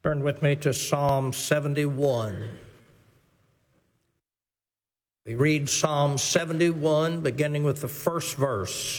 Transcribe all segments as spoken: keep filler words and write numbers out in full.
Turn with me to Psalm seventy-one. We read Psalm seventy-one, beginning with the first verse.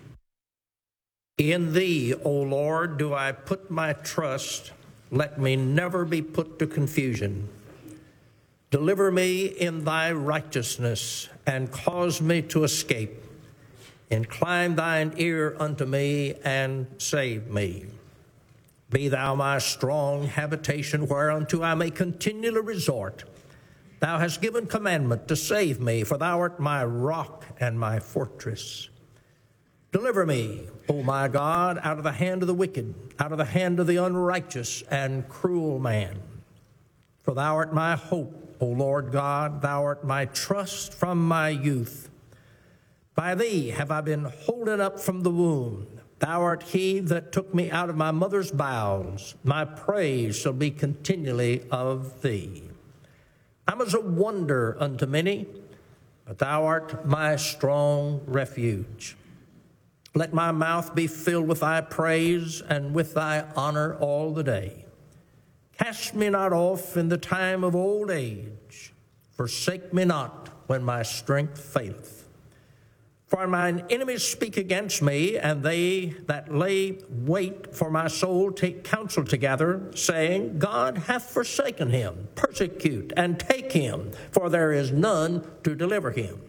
In thee, O Lord, do I put my trust. Let me never be put to confusion. Deliver me in thy righteousness, and cause me to escape. Incline thine ear unto me, and save me. Be thou my strong habitation, whereunto I may continually resort. Thou hast given commandment to save me, for thou art my rock and my fortress. Deliver me, O my God, out of the hand of the wicked, out of the hand of the unrighteous and cruel man. For thou art my hope, O Lord God, thou art my trust from my youth. By thee have I been holden up from the womb. Thou art he that took me out of my mother's bowels. My praise shall be continually of thee. I was a wonder unto many, but thou art my strong refuge. Let my mouth be filled with thy praise and with thy honor all the day. Cast me not off in the time of old age. Forsake me not when my strength faileth. For mine enemies speak against me, and they that lay wait for my soul take counsel together, saying, God hath forsaken him. Persecute and take him, for there is none to deliver him.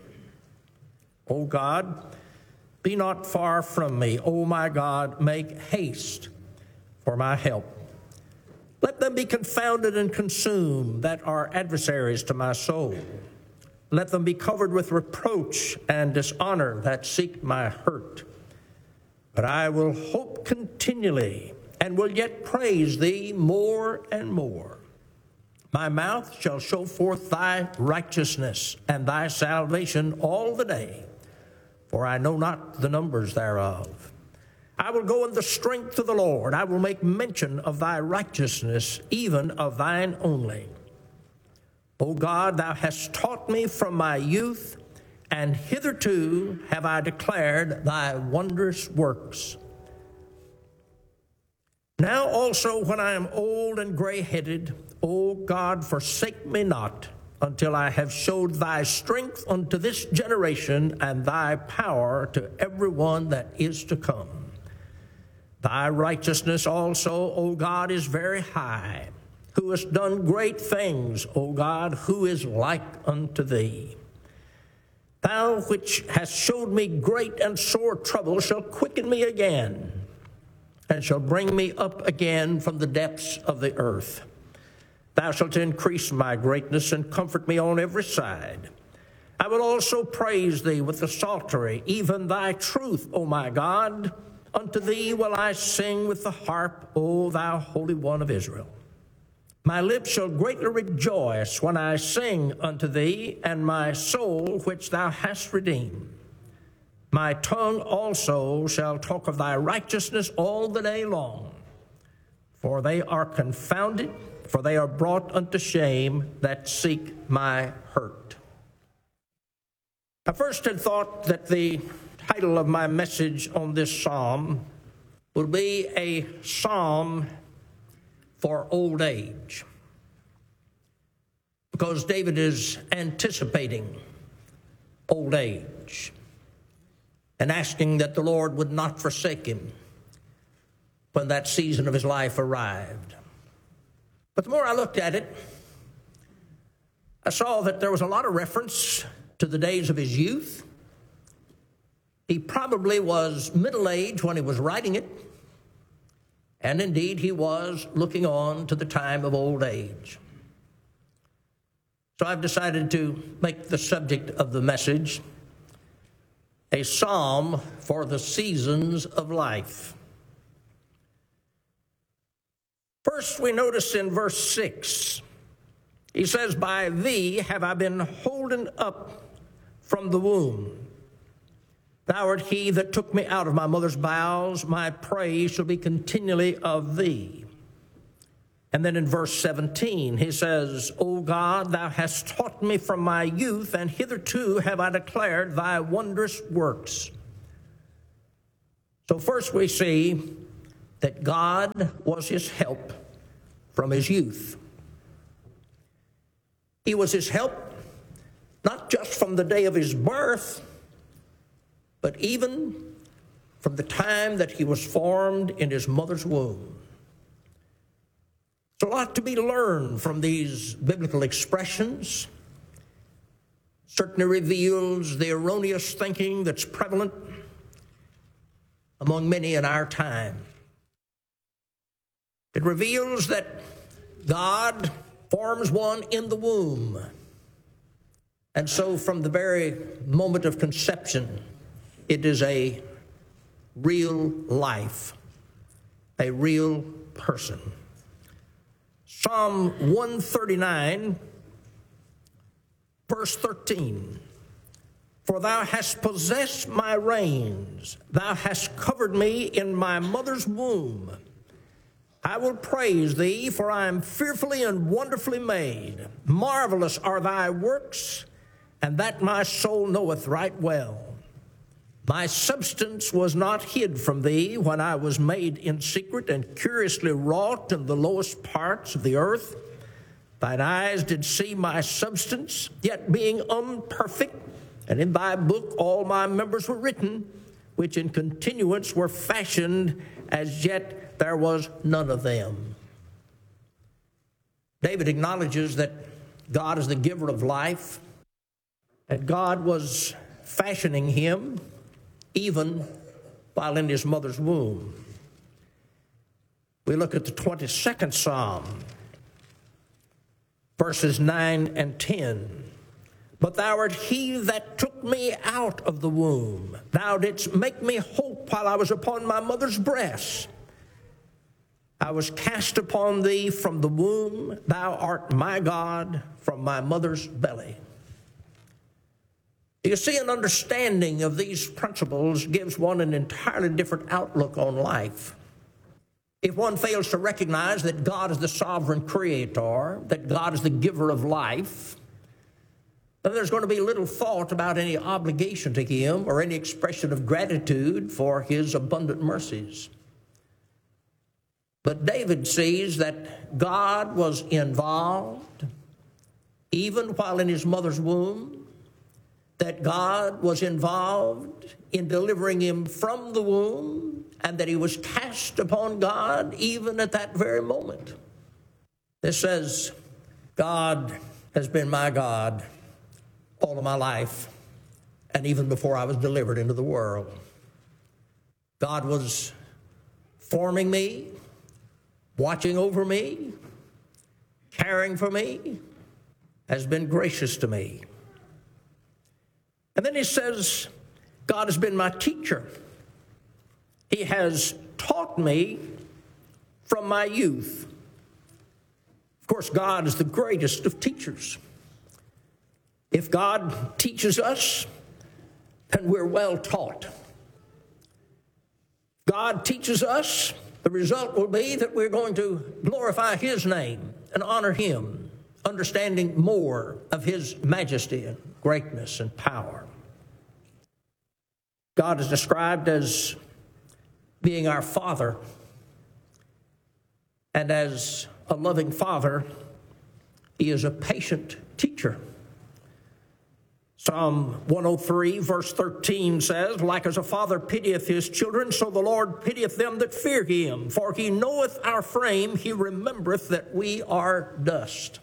O God, be not far from me. O my God, make haste for my help. Let them be confounded and consumed that are adversaries to my soul. Let them be covered with reproach and dishonor that seek my hurt. But I will hope continually, and will yet praise thee more and more. My mouth shall show forth thy righteousness and thy salvation all the day, for I know not the numbers thereof. I will go in the strength of the Lord. I will make mention of thy righteousness, even of thine only. O God, thou hast taught me from my youth, and hitherto have I declared thy wondrous works. Now also, when I am old and gray-headed, O God, forsake me not, until I have showed thy strength unto this generation, and thy power to every one that is to come. Thy righteousness also, O God, is very high. Who hast done great things, O God, who is like unto thee? Thou which hast showed me great and sore trouble shall quicken me again, and shall bring me up again from the depths of the earth. Thou shalt increase my greatness and comfort me on every side. I will also praise thee with the psaltery, even thy truth, O my God. Unto thee will I sing with the harp, O thou Holy One of Israel. My lips shall greatly rejoice when I sing unto thee, and my soul which thou hast redeemed. My tongue also shall talk of thy righteousness all the day long. For they are confounded, for they are brought unto shame that seek my hurt. I first had thought that the title of my message on this psalm would be a psalm for old age, because David is anticipating old age and asking that the Lord would not forsake him when that season of his life arrived. But the more I looked at it, I saw that there was a lot of reference to the days of his youth. He probably was middle-aged when he was writing it. And indeed, he was looking on to the time of old age. So I've decided to make the subject of the message a psalm for the seasons of life. First, we notice in verse six, he says, By thee have I been holden up from the womb. Thou art he that took me out of my mother's bowels. My praise shall be continually of thee. And then in verse seventeen, he says, O God, thou hast taught me from my youth, and hitherto have I declared thy wondrous works. So first we see that God was his help from his youth. He was his help not just from the day of his birth, but even from the time that he was formed in his mother's womb. There's a lot to be learned from these biblical expressions. Certainly reveals the erroneous thinking that's prevalent among many in our time. It reveals that God forms one in the womb. And so from the very moment of conception, it is a real life, a real person. Psalm one thirty-nine, verse thirteen. For thou hast possessed my reins, thou hast covered me in my mother's womb. I will praise thee, for I am fearfully and wonderfully made. Marvelous are thy works, and that my soul knoweth right well. My substance was not hid from thee when I was made in secret and curiously wrought in the lowest parts of the earth. Thine eyes did see my substance, yet being unperfect, and in thy book all my members were written, which in continuance were fashioned, as yet there was none of them. David acknowledges that God is the giver of life, and God was fashioning him even while in his mother's womb. We look at the twenty-second Psalm, verses nine and ten. But thou art he that took me out of the womb. Thou didst make me hope while I was upon my mother's breast. I was cast upon thee from the womb. Thou art my God from my mother's belly. You see, an understanding of these principles gives one an entirely different outlook on life. If one fails to recognize that God is the sovereign creator, that God is the giver of life, then there's going to be little thought about any obligation to him or any expression of gratitude for his abundant mercies. But David sees that God was involved even while in his mother's womb, that God was involved in delivering him from the womb, and that he was cast upon God even at that very moment. This says, God has been my God all of my life, and even before I was delivered into the world. God was forming me, watching over me, caring for me, has been gracious to me. And then he says, God has been my teacher. He has taught me from my youth. Of course, God is the greatest of teachers. If God teaches us, then we're well taught. God teaches us, the result will be that we're going to glorify his name and honor him, understanding more of his majesty and greatness and power. God is described as being our Father, and as a loving Father, he is a patient teacher. Psalm one oh three, verse thirteen says, like as a father pitieth his children, so the Lord pitieth them that fear him. For he knoweth our frame, he remembereth that we are dust.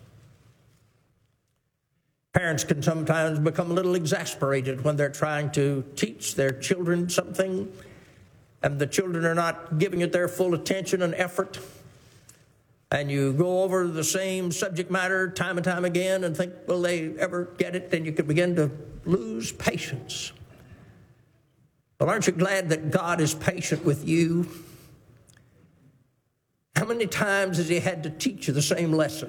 Parents can sometimes become a little exasperated when they're trying to teach their children something, and the children are not giving it their full attention and effort. And you go over the same subject matter time and time again and think, will they ever get it? And you could begin to lose patience. Well, aren't you glad that God is patient with you? How many times has he had to teach you the same lesson?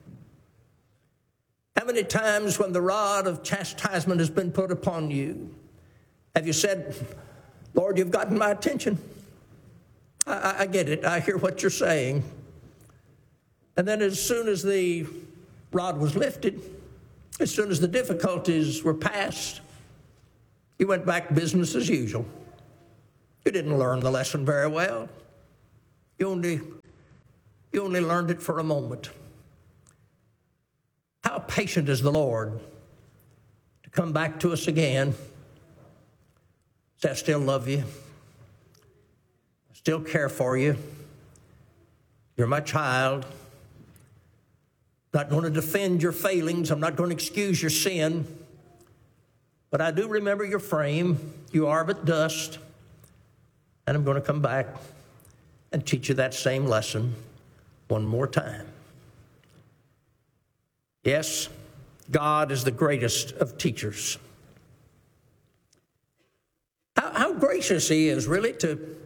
How many times when the rod of chastisement has been put upon you, have you said, Lord, you've gotten my attention. I, I get it. I hear what you're saying. And then as soon as the rod was lifted, as soon as the difficulties were past, you went back business as usual. You didn't learn the lesson very well. You only, You only learned it for a moment. How patient is the Lord to come back to us again. Say, I still love you. I still care for you. You're my child. I'm not going to defend your failings. I'm not going to excuse your sin. But I do remember your frame. You are but dust. And I'm going to come back and teach you that same lesson one more time. Yes, God is the greatest of teachers. How, how gracious He is, really, to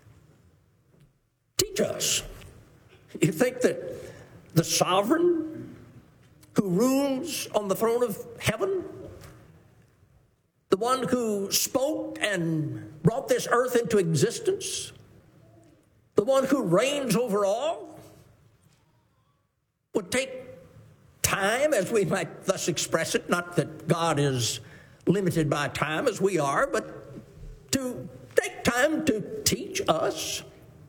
teach us. You think that the sovereign who rules on the throne of heaven, the one who spoke and brought this earth into existence, the one who reigns over all, would take time, as we might thus express it, not that God is limited by time as we are, but to take time to teach us?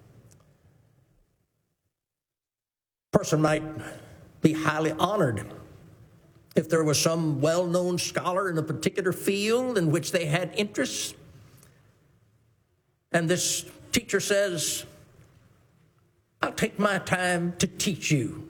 A person might be highly honored if there was some well-known scholar in a particular field in which they had interests, and this teacher says, I'll take my time to teach you.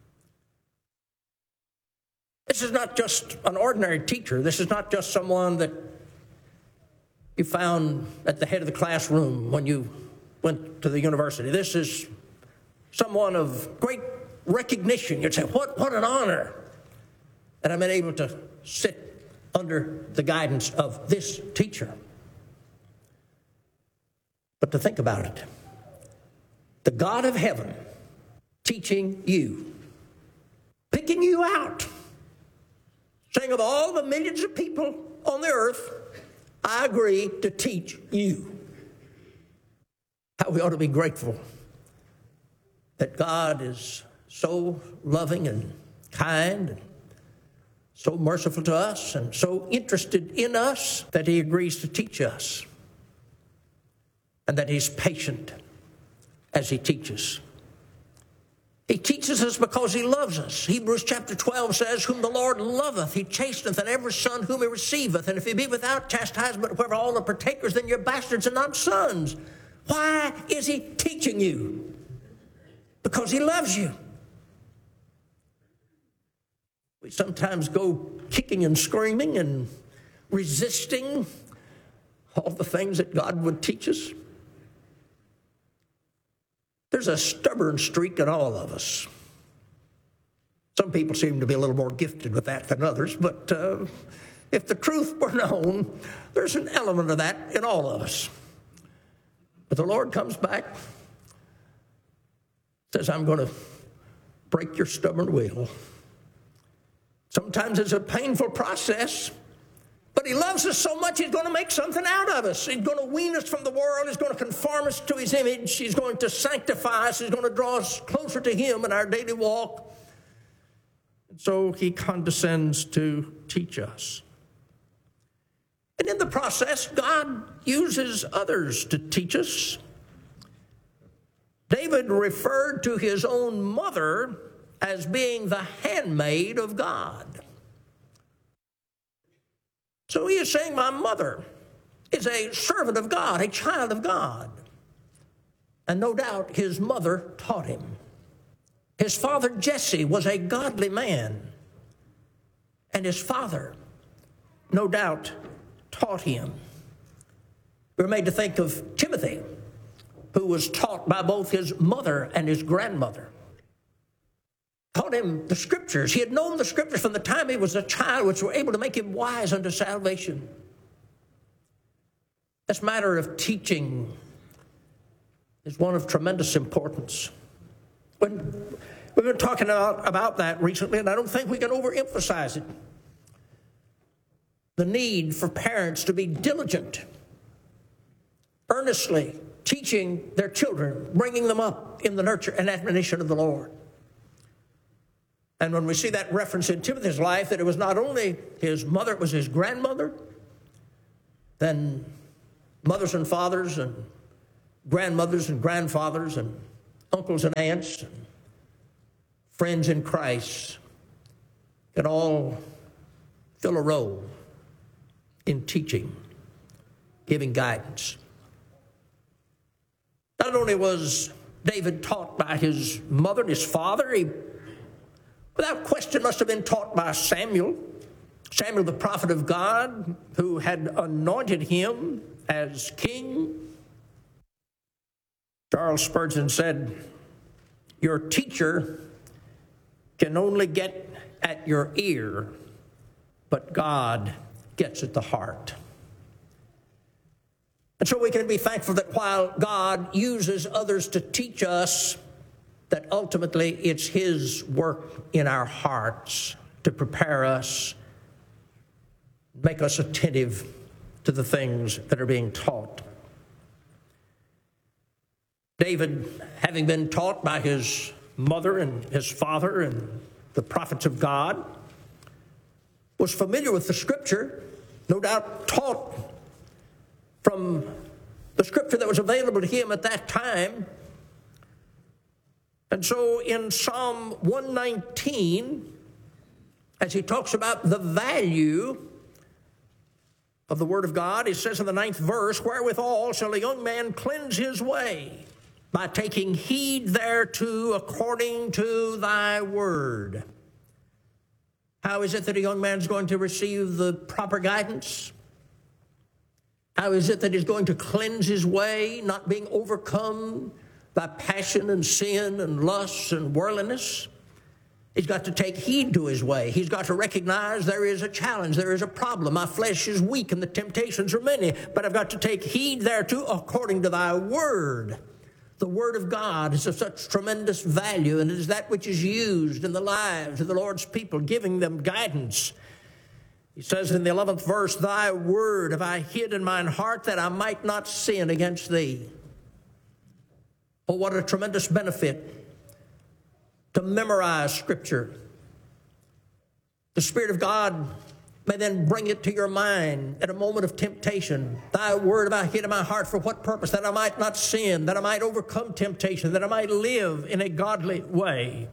This is not just an ordinary teacher. This is not just someone that you found at the head of the classroom when you went to the university. This is someone of great recognition. You'd say, what, what an honor that I've been able to sit under the guidance of this teacher. But to think about it, the God of heaven teaching you, picking you out, saying of all the millions of people on the earth, I agree to teach you. How we ought to be grateful that God is so loving and kind and so merciful to us and so interested in us that He agrees to teach us, and that He's patient as He teaches. He teaches us because He loves us. Hebrews chapter twelve says, whom the Lord loveth, He chasteneth, and every son whom He receiveth. And if He be without chastisement, whoever all are partakers, then you're bastards and not sons. Why is He teaching you? Because He loves you. We sometimes go kicking and screaming and resisting all the things that God would teach us. There's a stubborn streak in all of us. Some people seem to be a little more gifted with that than others, but uh, if the truth were known, there's an element of that in all of us. But the Lord comes back, says, I'm going to break your stubborn will. Sometimes it's a painful process, but He loves us so much, He's going to make something out of us. He's going to wean us from the world. He's going to conform us to His image. He's going to sanctify us. He's going to draw us closer to Him in our daily walk. And so He condescends to teach us. And in the process, God uses others to teach us. David referred to his own mother as being the handmaid of God. So he is saying, my mother is a servant of God, a child of God. And no doubt his mother taught him. His father Jesse was a godly man. And his father, no doubt, taught him. We're made to think of Timothy, who was taught by both his mother and his grandmother. Taught him the Scriptures. He had known the Scriptures from the time he was a child, which were able to make him wise unto salvation. This matter of teaching is one of tremendous importance. When we've been talking about, about that recently, and I don't think we can overemphasize it. The need for parents to be diligent, earnestly teaching their children, bringing them up in the nurture and admonition of the Lord. And when we see that reference in Timothy's life, that it was not only his mother, it was his grandmother, then mothers and fathers and grandmothers and grandfathers and uncles and aunts and friends in Christ can all fill a role in teaching, giving guidance. Not only was David taught by his mother and his father, he, without question, must have been taught by Samuel. Samuel, the prophet of God, who had anointed him as king. Charles Spurgeon said, "Your teacher can only get at your ear, but God gets at the heart." And so we can be thankful that while God uses others to teach us, that ultimately it's His work in our hearts to prepare us, make us attentive to the things that are being taught. David, having been taught by his mother and his father and the prophets of God, was familiar with the Scripture, no doubt taught from the Scripture that was available to him at that time. And so in Psalm one nineteen, as he talks about the value of the Word of God, he says in the ninth verse, "Wherewithal shall a young man cleanse his way? By taking heed thereto according to thy word." How is it that a young man is going to receive the proper guidance? How is it that he's going to cleanse his way, not being overcome by passion and sin and lust and worldliness? He's got to take heed to his way. He's got to recognize there is a challenge, there is a problem. My flesh is weak and the temptations are many, but I've got to take heed thereto according to thy word. The Word of God is of such tremendous value, and it is that which is used in the lives of the Lord's people, giving them guidance. He says in the eleventh verse, "Thy word have I hid in mine heart, that I might not sin against thee." Oh, what a tremendous benefit to memorize Scripture. The Spirit of God may then bring it to your mind at a moment of temptation. "Thy word have I hid in my heart." For what purpose? That I might not sin, that I might overcome temptation, that I might live in a godly way.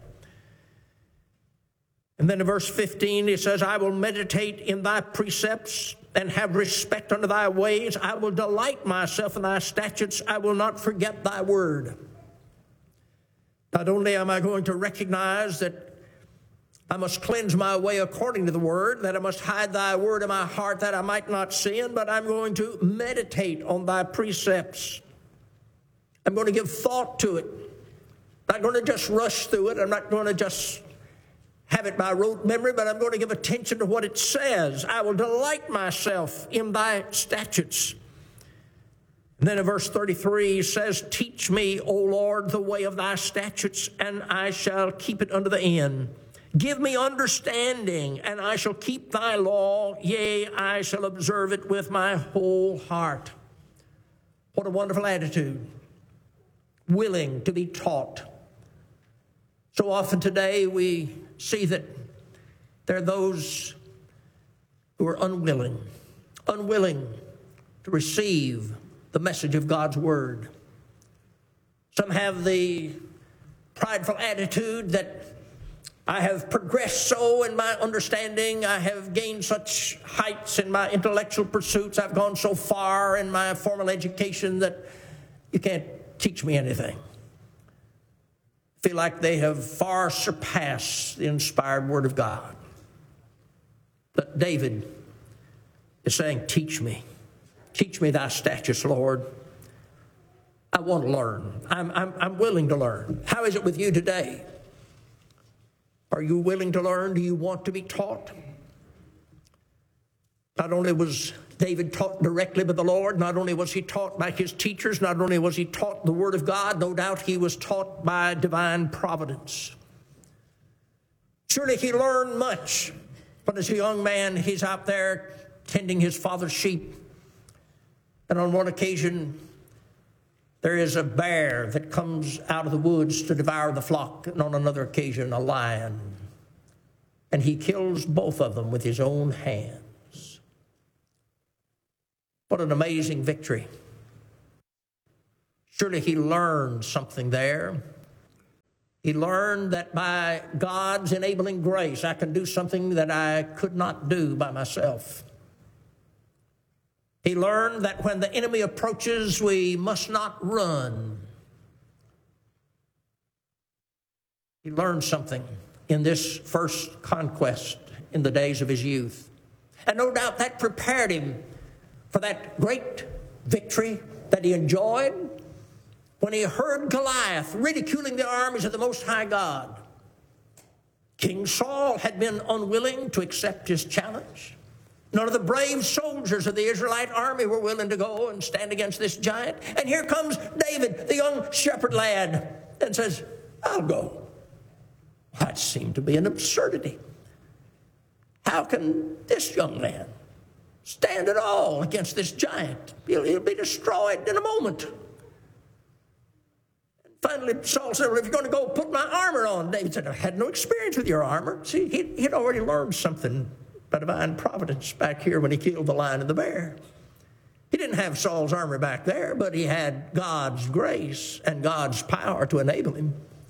And then in verse fifteen, he says, "I will meditate in thy precepts and have respect unto thy ways. I will delight myself in thy statutes. I will not forget thy word." Not only am I going to recognize that I must cleanse my way according to the word, that I must hide thy word in my heart that I might not sin, but I'm going to meditate on thy precepts. I'm going to give thought to it. I'm not going to just rush through it. I'm not going to just have it by rote memory, but I'm going to give attention to what it says. "I will delight myself in thy statutes." And then in verse thirty-three, he says, "Teach me, O Lord, the way of thy statutes, and I shall keep it unto the end. Give me understanding, and I shall keep thy law. Yea, I shall observe it with my whole heart." What a wonderful attitude. Willing to be taught. So often today we see that there are those who are unwilling, unwilling to receive the message of God's word. Some have the prideful attitude that I have progressed so in my understanding, I have gained such heights in my intellectual pursuits, I've gone so far in my formal education that you can't teach me anything. I feel like they have far surpassed the inspired word of God. But David is saying, "Teach me. Teach me thy statutes, Lord. I want to learn. I'm, I'm, I'm willing to learn." How is it with you today? Are you willing to learn? Do you want to be taught? Not only was David taught directly by the Lord, not only was he taught by his teachers, not only was he taught the Word of God, no doubt he was taught by divine providence. Surely he learned much, but as a young man, he's out there tending his father's sheep. And on one occasion, there is a bear that comes out of the woods to devour the flock, and on another occasion, a lion. And he kills both of them with his own hands. What an amazing victory. Surely he learned something there. He learned that by God's enabling grace, I can do something that I could not do by myself. He learned that when the enemy approaches, we must not run. He learned something in this first conquest in the days of his youth. And no doubt that prepared him for that great victory that he enjoyed when he heard Goliath ridiculing the armies of the Most High God. King Saul had been unwilling to accept his challenge. None of the brave soldiers of the Israelite army were willing to go and stand against this giant. And here comes David, the young shepherd lad, and says, I'll go. That seemed to be an absurdity. How can this young man stand at all against this giant? He'll, he'll be destroyed in a moment. Finally, Saul said, well, if you're going to go, put my armor on. David said, I had no experience with your armor. See, he, he'd already learned something by divine providence back here when he killed the lion and the bear. He didn't have Saul's armor back there, but he had God's grace and God's power to enable him.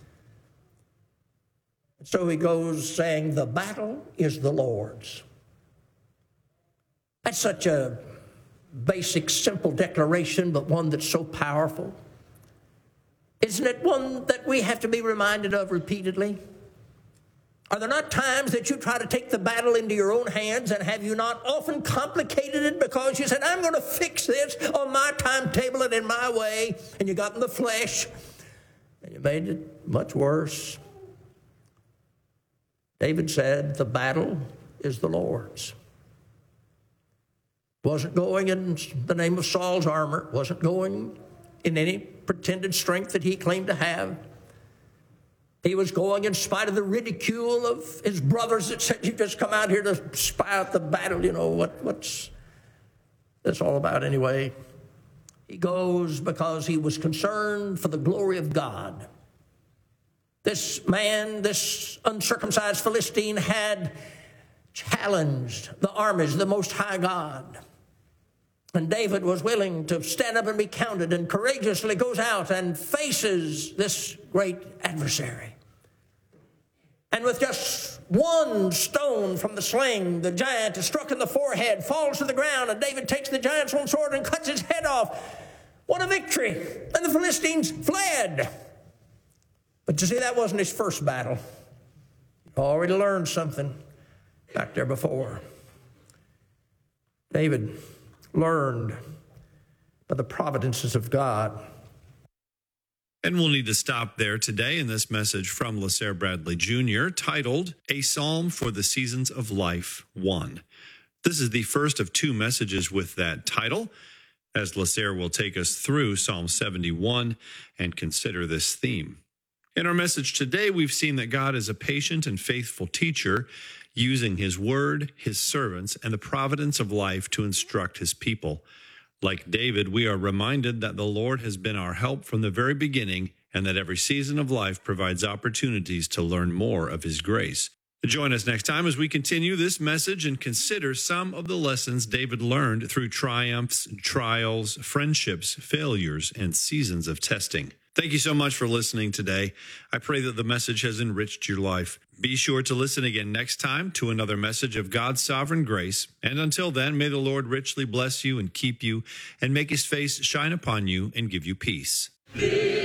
So he goes saying, the battle is the Lord's. That's such a basic, simple declaration, but one that's so powerful. Isn't it one that we have to be reminded of repeatedly? Are there not times that you try to take the battle into your own hands, and have you not often complicated it because you said, I'm going to fix this on my timetable and in my way, and you got in the flesh, and you made it much worse? David said, the battle is the Lord's. Wasn't going in the name of Saul's armor, wasn't going in any pretended strength that he claimed to have. He was going in spite of the ridicule of his brothers that said, you just come out here to spy out the battle. You know, what, what's this all about anyway? He goes because he was concerned for the glory of God. This man, this uncircumcised Philistine, had challenged the armies of the Most High God. And David was willing to stand up and be counted, and courageously goes out and faces this great adversary. And with just one stone from the sling, the giant is struck in the forehead, falls to the ground, and David takes the giant's own sword and cuts his head off. What a victory! And the Philistines fled. But you see, that wasn't his first battle. He'd already learned something back there before. David learned by the providences of God. And we'll need to stop there today in this message from LaSare Bradley Junior titled, A Psalm for the Seasons of Life one. This is the first of two messages with that title, as LaSare will take us through Psalm seventy-one and consider this theme. In our message today, we've seen that God is a patient and faithful teacher, using his word, his servants, and the providence of life to instruct his people. Like David, we are reminded that the Lord has been our help from the very beginning, and that every season of life provides opportunities to learn more of his grace. Join us next time as we continue this message and consider some of the lessons David learned through triumphs, trials, friendships, failures, and seasons of testing. Thank you so much for listening today. I pray that the message has enriched your life. Be sure to listen again next time to another message of God's sovereign grace. And until then, may the Lord richly bless you and keep you and make his face shine upon you and give you peace.